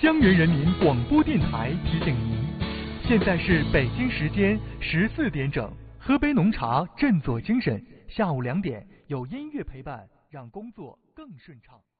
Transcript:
江源人民广播电台提醒您，现在是北京时间14点整，喝杯浓茶振作精神。下午2点有音乐陪伴，让工作更顺畅。